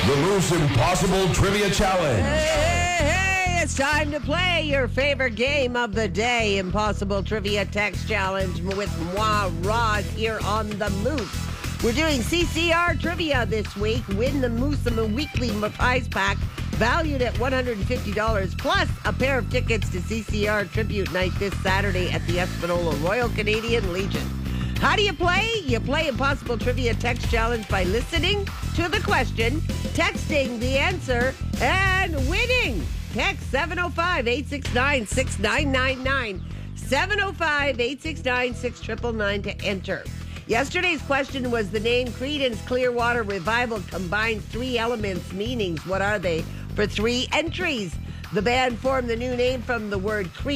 The Moose Impossible Trivia Challenge. Hey, it's time to play your favorite game of the day, Impossible Trivia Text Challenge with moi, Roz, here on The Moose. We're doing CCR Trivia this week. Win the Moose of a weekly prize pack valued at $150, plus a pair of tickets to CCR Tribute Night this Saturday at the Espanola Royal Canadian Legion. How do you play? You play Impossible Trivia Text Challenge by listening to the question, texting the answer, and winning. Text 705-869-6999. 705-869-6999 to enter. Yesterday's question was the name Creedence Clearwater Revival combines three elements, meanings. What are they? For three entries. The band formed the new name from the word Creed.